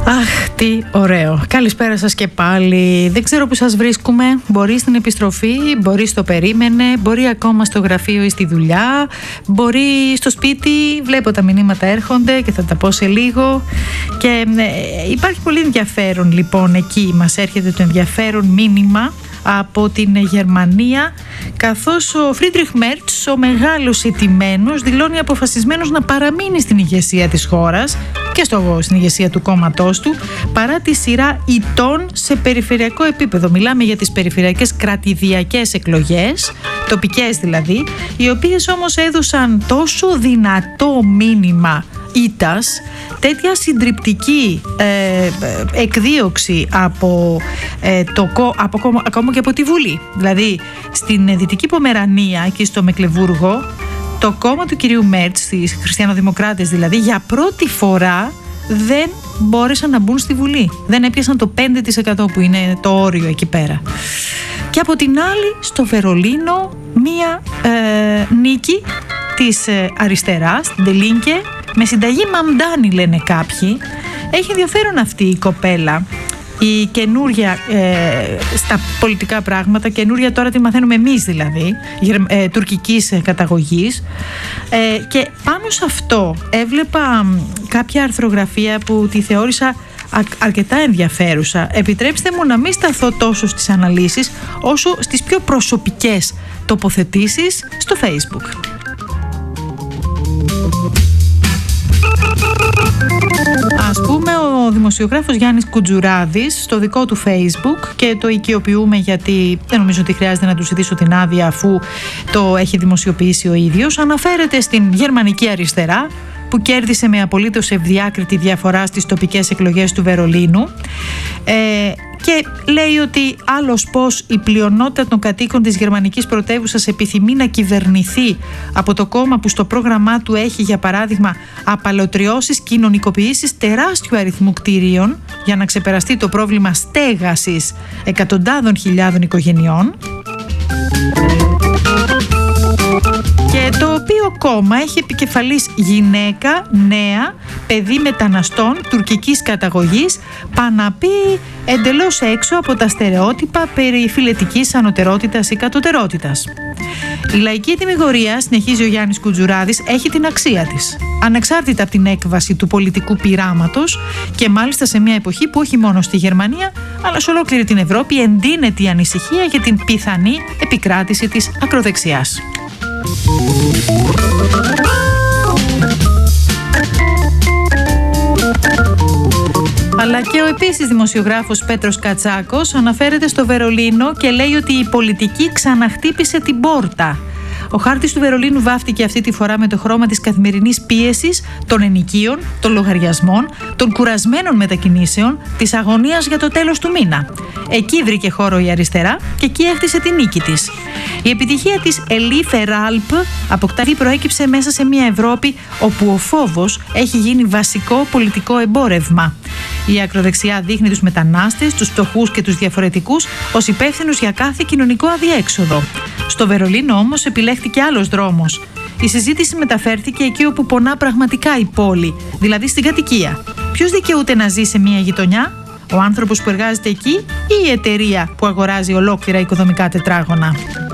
Αχ, τι ωραίο. Καλησπέρα σας και πάλι. Δεν ξέρω που σας βρίσκουμε. Μπορεί στην επιστροφή, μπορεί στο περίμενε, μπορεί ακόμα στο γραφείο ή στη δουλειά, μπορεί στο σπίτι. Βλέπω τα μηνύματα έρχονται και θα τα πω σε λίγο. Και υπάρχει πολύ ενδιαφέρον λοιπόν εκεί. Μας έρχεται το ενδιαφέρον μήνυμα από την Γερμανία, καθώς ο Φρίντριχ Μέρτς, ο μεγάλος ηττημένος, δηλώνει αποφασισμένος να παραμείνει στην ηγεσία της χώρας και στην ηγεσία του κόμματός του, παρά τη σειρά ηττών σε περιφερειακό επίπεδο. Μιλάμε για τις περιφερειακές κρατηδιακές εκλογές, τοπικές δηλαδή, οι οποίες όμως έδωσαν τόσο δυνατό μήνυμα ήττας, τέτοια συντριπτική εκδίωξη ακόμα και από τη Βουλή. Δηλαδή στην Δυτική Πομερανία και στο Μεκλεβούργο, το κόμμα του κυρίου Μέρτς, οι χριστιανοδημοκράτες δηλαδή, για πρώτη φορά δεν μπόρεσαν να μπουν στη Βουλή. Δεν έπιασαν το 5% που είναι το όριο εκεί πέρα. Και από την άλλη στο Βερολίνο μία νίκη της αριστεράς, την Τελίνκε, με συνταγή Μαμντάνη λένε κάποιοι. Έχει ενδιαφέρον αυτή η κοπέλα, η καινούρια στα πολιτικά πράγματα, καινούρια τώρα τη μαθαίνουμε εμείς δηλαδή, τουρκικής καταγωγής, και πάνω σε αυτό έβλεπα κάποια αρθρογραφία που τη θεώρησα αρκετά ενδιαφέρουσα. Επιτρέψτε μου να μην σταθώ τόσο στις αναλύσεις όσο στις πιο προσωπικές τοποθετήσεις στο Facebook. Ας πούμε, ο δημοσιογράφος Γιάννης Κουτζουράδης στο δικό του Facebook, και το οικειοποιούμε γιατί δεν νομίζω ότι χρειάζεται να του ζητήσω την άδεια αφού το έχει δημοσιοποιήσει ο ίδιος, αναφέρεται στην γερμανική αριστερά που κέρδισε με απολύτως ευδιάκριτη διαφορά στις τοπικές εκλογές του Βερολίνου, και λέει ότι άλλος πως η πλειονότητα των κατοίκων της γερμανικής πρωτεύουσας επιθυμεί να κυβερνηθεί από το κόμμα που στο πρόγραμμά του έχει για παράδειγμα απαλωτριώσεις, κοινωνικοποιήσεις τεράστιου αριθμού κτίριων για να ξεπεραστεί το πρόβλημα στέγασης εκατοντάδων χιλιάδων οικογενειών, και το οποίο κόμμα έχει επικεφαλής γυναίκα, νέα, παιδί μεταναστών τουρκικής καταγωγής, παναπεί εντελώς έξω από τα στερεότυπα περί φιλετικής ανωτερότητας ή κατωτερότητας. Η λαϊκή τιμιγορία, συνεχίζει ο Γιάννης Κουτζουράδης, έχει την αξία της, ανεξάρτητα από την έκβαση του πολιτικού πειράματος, και μάλιστα σε μια εποχή που όχι μόνο στη Γερμανία αλλά σε ολόκληρη την Ευρώπη εντείνεται η ανησυχία για την πιθανή επικράτηση της ακροδεξιάς. Αλλά και ο επίσης δημοσιογράφος Πέτρος Κατσάκος αναφέρεται στο Βερολίνο και λέει ότι η πολιτική ξαναχτύπησε την πόρτα. Ο χάρτης του Βερολίνου βάφτηκε αυτή τη φορά με το χρώμα της καθημερινής πίεσης, των ενοικίων, των λογαριασμών, των κουρασμένων μετακινήσεων, της αγωνίας για το τέλος του μήνα. Εκεί βρήκε χώρο η αριστερά και εκεί έχτισε τη νίκη της. Η επιτυχία της Elite Ralp αποκτά προέκυψε μέσα σε μια Ευρώπη όπου ο φόβος έχει γίνει βασικό πολιτικό εμπόρευμα. Η ακροδεξιά δείχνει τους μετανάστες, τους φτωχούς και τους διαφορετικούς ως υπεύθυνους για κάθε κοινωνικό αδιέξοδο. Στο Βερολίνο όμως επιλέχθηκε άλλος δρόμος. Η συζήτηση μεταφέρθηκε εκεί όπου πονά πραγματικά η πόλη, δηλαδή στην κατοικία. Ποιος δικαιούται να ζει σε μια γειτονιά? Ο άνθρωπος που εργάζεται εκεί ή η εταιρεία που αγοράζει ολόκληρα οικοδομικά τετράγωνα?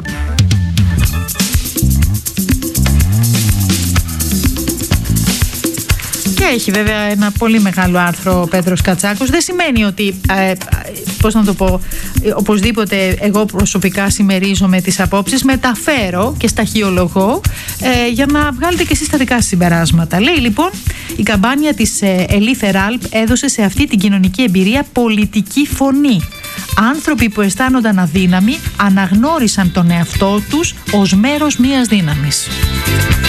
Και έχει βέβαια ένα πολύ μεγάλο άρθρο ο Πέτρος Κατσάκος. Δεν σημαίνει ότι, πώς να το πω, οπωσδήποτε εγώ προσωπικά συμμερίζομαι τις απόψεις, μεταφέρω και σταχυολογώ για να βγάλετε και εσείς τα δικά σας συμπεράσματα. Λέει λοιπόν, η καμπάνια της Elite Ralp έδωσε σε αυτή την κοινωνική εμπειρία πολιτική φωνή. Άνθρωποι που αισθάνονταν αδύναμοι αναγνώρισαν τον εαυτό τους ως μέρος μιας δύναμης.